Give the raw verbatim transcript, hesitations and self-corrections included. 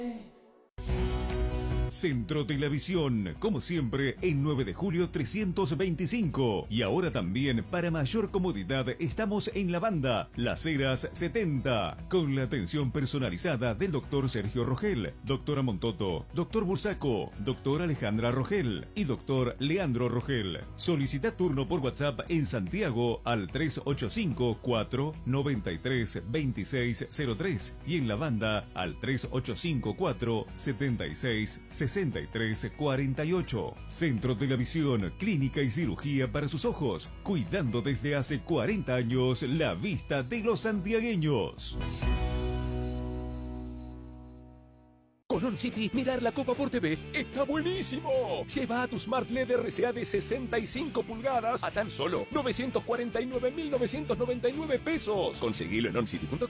Centro de la Visión, como siempre, en nueve de julio trescientos veinticinco. Y ahora también, para mayor comodidad, estamos en la banda Las Heras setenta, con la atención personalizada del doctor Sergio Rogel, doctora Montoto, doctor Bursaco, doctora Alejandra Rogel y doctor Leandro Rogel. Solicita turno por WhatsApp en Santiago al tres ocho cinco, cuatro nueve tres, dos seis cero tres y en la banda al tres ocho cinco, cuatro siete seis, sesenta y tres cuarenta y ocho. Centro de la Visión, clínica y cirugía para sus ojos, cuidando desde hace cuarenta años la vista de los santiagueños. Con On City, mirar la Copa por T V está buenísimo. Lleva a tu Smart L E D R C A de sesenta y cinco pulgadas a tan solo novecientos cuarenta y nueve mil novecientos noventa y nueve pesos. Conseguilo en on city punto com.